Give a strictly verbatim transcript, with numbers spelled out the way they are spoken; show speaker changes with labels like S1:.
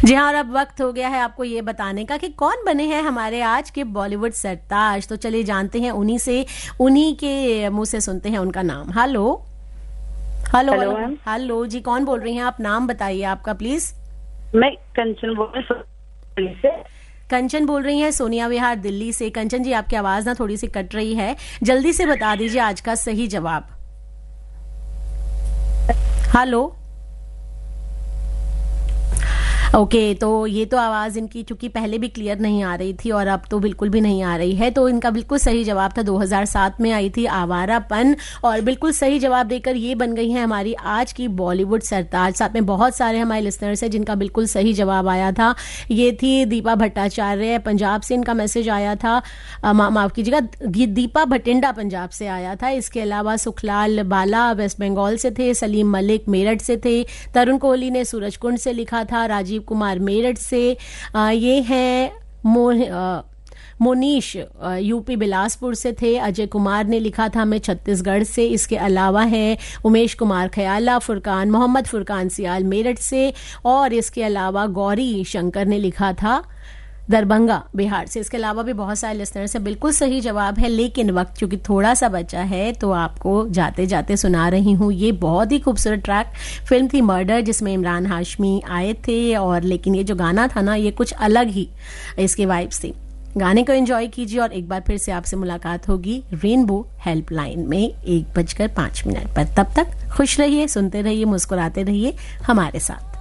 S1: जी हाँ, और अब वक्त हो गया है आपको ये बताने का कि कौन बने हैं हमारे आज के बॉलीवुड सरताज। तो चलिए जानते हैं उन्हीं से, उन्हीं के मुंह से सुनते हैं उनका नाम। Hello hello
S2: hello
S1: hello hello जी, कौन बोल रही हैं आप? नाम बताइए आपका प्लीज।
S2: मैं कंचन बोल रही से।
S1: कंचन बोल रही हैं सोनिया विहार दिल्ली से। कंचन जी, आपकी आवाज ना थोड़ी सी कट रही है, जल्दी से बता दीजिए आज का सही जवाब। हेलो ओके okay, तो ये तो आवाज इनकी चूंकि पहले भी क्लियर नहीं आ रही थी और अब तो बिल्कुल भी नहीं आ रही है। तो इनका बिल्कुल सही जवाब था, दो हज़ार सात में आई थी आवारापन, और बिल्कुल सही जवाब देकर ये बन गई है हमारी आज की बॉलीवुड सरताज। साथ में बहुत सारे हमारे लिसनर्स हैं जिनका बिल्कुल सही जवाब आया था। ये थी दीपा भट्टाचार्य, पंजाब से इनका मैसेज आया था, मा, माफ कीजिएगा, दीपा भटिंडा पंजाब से आया था। इसके अलावा सुखलाल बाला वेस्ट बंगाल से थे, सलीम मलिक मेरठ से थे, तरुण कोहली ने सूरजकुंड से लिखा था, राजीव कुमार मेरठ से, आ, ये हैं मो, मोनीश यूपी बिलासपुर से थे, अजय कुमार ने लिखा था हमें छत्तीसगढ़ से। इसके अलावा है उमेश कुमार खयाला, फुरकान मोहम्मद फुरकान सियाल मेरठ से, और इसके अलावा गौरी शंकर ने लिखा था दरभंगा बिहार से। इसके अलावा भी बहुत सारे लिसनर से बिल्कुल सही जवाब है, लेकिन वक्त चूंकि थोड़ा सा बचा है तो आपको जाते जाते सुना रही हूँ ये बहुत ही खूबसूरत ट्रैक। फिल्म थी मर्डर जिसमें इमरान हाशमी आए थे, और लेकिन ये जो गाना था ना, ये कुछ अलग ही इसके वाइब्स थी। गाने को एंजॉय कीजिए और एक बार फिर से आपसे मुलाकात होगी रेनबो हेल्पलाइन में एक बजकर पांच मिनट पर। तब तक खुश रहिए, सुनते रहिए, मुस्कुराते रहिए हमारे साथ।